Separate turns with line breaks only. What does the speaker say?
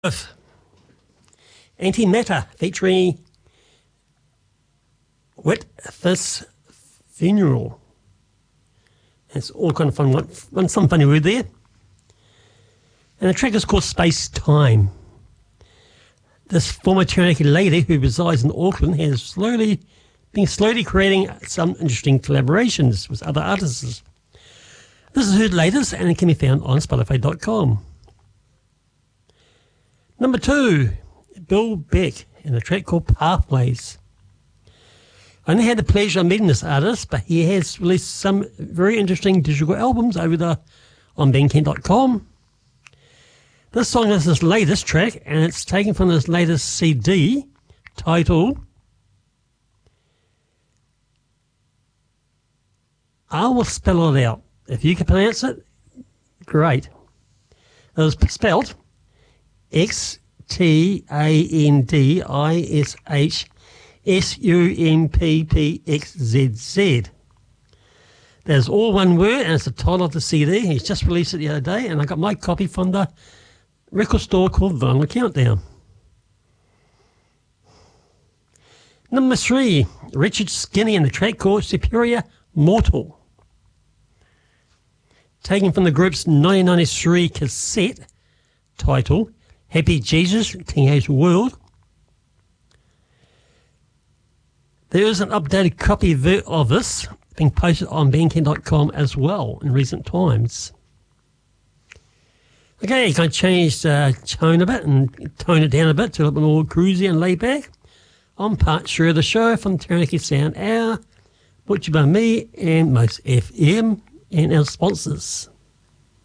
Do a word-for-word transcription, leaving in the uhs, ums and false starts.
Antimatter featuring With This Funeral. It's all kind of fun, one, one some funny word there. And the track is called Space Time. This former Taranaki lady who resides in Auckland has slowly been slowly creating some interesting collaborations with other artists. This is her latest and it can be found on Spotify dot com. Number two, Bill Beck and a track called Pathways. I only had the pleasure of meeting this artist, but he has released some very interesting digital albums over there on Bandcamp dot com. This song is his latest track, and it's taken from his latest C D titled I Will Spell It Out. If you can pronounce it, great. It was spelled X T A N D I S H S U M P P X Z Z. There's all one word, and it's the title of the C D. He's just released it the other day, and I got my copy from the record store called Vinyl Countdown. Number three, Richard Skinny and the track called Superior Mortal. Taken from the group's nineteen ninety-three cassette titled Happy Jesus, Teenage World. There is an updated copy of this being posted on Bandcamp dot com as well in recent times. Okay, you can change the tone a bit and tone it down a bit to a little bit more cruisy and laid back on part three of the show from Taranaki Sound Hour, brought to you by me and Most F M and our sponsors.